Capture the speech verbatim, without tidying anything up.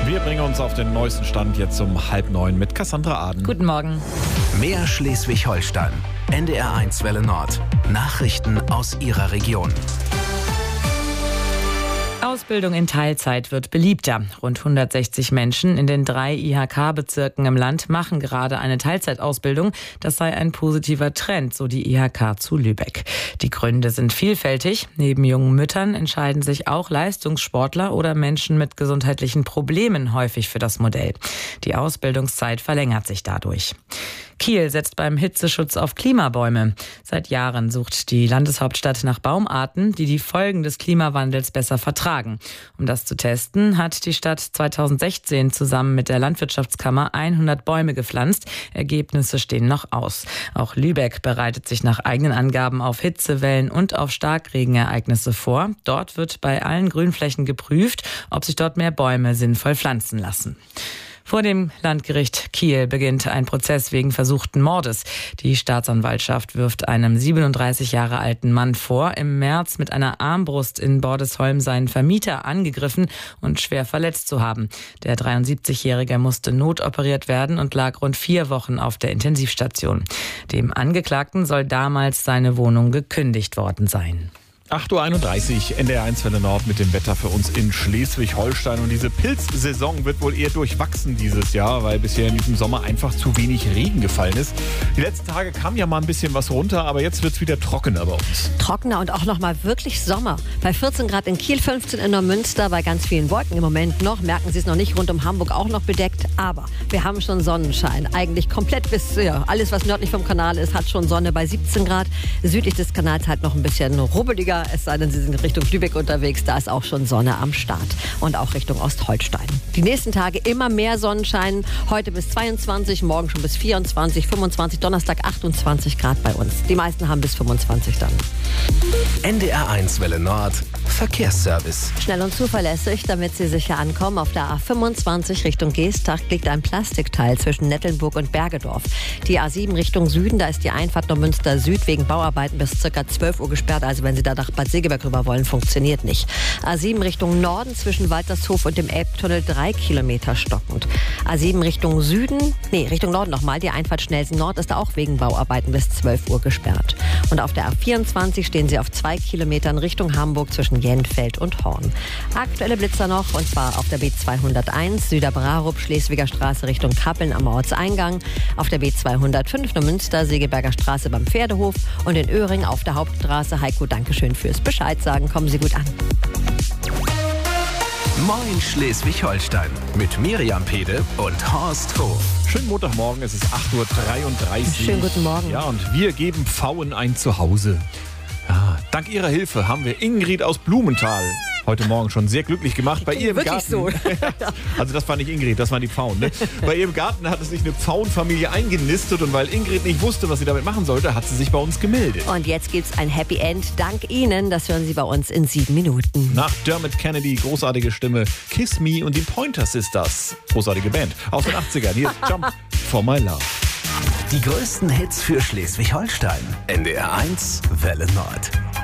Wir bringen uns auf den neuesten Stand jetzt um halb neun mit Cassandra Aden. Guten Morgen. Mehr Schleswig-Holstein. N D R eins Welle Nord. Nachrichten aus Ihrer Region. Ausbildung in Teilzeit wird beliebter. Rund hundertsechzig Menschen in den drei I H K-Bezirken im Land machen gerade eine Teilzeitausbildung. Das sei ein positiver Trend, so die I H K zu Lübeck. Die Gründe sind vielfältig. Neben jungen Müttern entscheiden sich auch Leistungssportler oder Menschen mit gesundheitlichen Problemen häufig für das Modell. Die Ausbildungszeit verlängert sich dadurch. Kiel setzt beim Hitzeschutz auf Klimabäume. Seit Jahren sucht die Landeshauptstadt nach Baumarten, die die Folgen des Klimawandels besser vertragen. Um das zu testen, hat die Stadt zweitausendsechzehn zusammen mit der Landwirtschaftskammer hundert Bäume gepflanzt. Ergebnisse stehen noch aus. Auch Lübeck bereitet sich nach eigenen Angaben auf Hitzewellen und auf Starkregenereignisse vor. Dort wird bei allen Grünflächen geprüft, ob sich dort mehr Bäume sinnvoll pflanzen lassen. Vor dem Landgericht Kiel beginnt ein Prozess wegen versuchten Mordes. Die Staatsanwaltschaft wirft einem siebenunddreißig Jahre alten Mann vor, im März mit einer Armbrust in Bordesholm seinen Vermieter angegriffen und schwer verletzt zu haben. Der dreiundsiebzigjährige musste notoperiert werden und lag rund vier Wochen auf der Intensivstation. Dem Angeklagten soll damals seine Wohnung gekündigt worden sein. acht Uhr einunddreißig, N D R eins Welle Nord mit dem Wetter für uns in Schleswig-Holstein. Und diese Pilzsaison wird wohl eher durchwachsen dieses Jahr, weil bisher in diesem Sommer einfach zu wenig Regen gefallen ist. Die letzten Tage kam ja mal ein bisschen was runter, aber jetzt wird es wieder trockener bei uns. Trockener und auch noch mal wirklich Sommer. Bei vierzehn Grad in Kiel, fünfzehn in Neumünster, bei ganz vielen Wolken im Moment noch. Merken Sie es noch nicht, rund um Hamburg auch noch bedeckt. Aber wir haben schon Sonnenschein. Eigentlich komplett bis, ja, alles was nördlich vom Kanal ist, hat schon Sonne bei siebzehn Grad. Südlich des Kanals halt noch ein bisschen rubbeliger. Es sei denn, Sie sind Richtung Lübeck unterwegs, da ist auch schon Sonne am Start. Und auch Richtung Ostholstein. Die nächsten Tage immer mehr Sonnenschein. Heute bis zweiundzwanzig, morgen schon bis vierundzwanzig, fünfundzwanzig, Donnerstag achtundzwanzig Grad bei uns. Die meisten haben bis fünfundzwanzig dann. N D R eins Welle Nord. Verkehrsservice. Schnell und zuverlässig, damit Sie sicher ankommen. Auf der A fünfundzwanzig Richtung Geestach liegt ein Plastikteil zwischen Nettelnburg und Bergedorf. Die A sieben Richtung Süden, da ist die Einfahrt Neumünster Süd wegen Bauarbeiten bis ca. zwölf Uhr gesperrt. Also wenn Sie da nach Bad Segeberg rüber wollen, funktioniert nicht. A sieben Richtung Norden zwischen Waltershof und dem Elbtunnel drei Kilometer stockend. A sieben Richtung Süden, nee, Richtung Norden nochmal. Die Einfahrt Schnelsen Nord ist auch wegen Bauarbeiten bis zwölf Uhr gesperrt. Und auf der A vierundzwanzig stehen Sie auf zwei Kilometern Richtung Hamburg zwischen Jenfeld und Horn. Aktuelle Blitzer noch, und zwar auf der B zweihunderteins, Süderbrarup, Schleswiger Straße Richtung Kappeln am Ortseingang, auf der B zweihundertfünf, Neumünster, Segeberger Straße beim Pferdehof und in Öhring auf der Hauptstraße. Heiko, Dankeschön fürs Bescheid sagen. Kommen Sie gut an. Moin Schleswig-Holstein mit Miriam Pede und Horst Hof. Schönen Montagmorgen, es ist acht Uhr dreiunddreißig. Schönen guten Morgen. Ja, und wir geben Pfauen ein Zuhause. Ja, dank Ihrer Hilfe haben wir Ingrid aus Blumenthal heute Morgen schon sehr glücklich gemacht. Bei ihr im wirklich Garten. so. Also das war nicht Ingrid, das waren die Pfauen. Ne? Bei ihr im Garten hat es sich eine Pfauenfamilie eingenistet und weil Ingrid nicht wusste, was sie damit machen sollte, hat sie sich bei uns gemeldet. Und jetzt gibt's ein Happy End. Dank Ihnen, das hören Sie bei uns in sieben Minuten. Nach Dermot Kennedy, großartige Stimme, Kiss Me und die Pointer Sisters, großartige Band aus den achtzigern. Hier ist Jump for My Love. Die größten Hits für Schleswig-Holstein. N D R eins Welle Nord.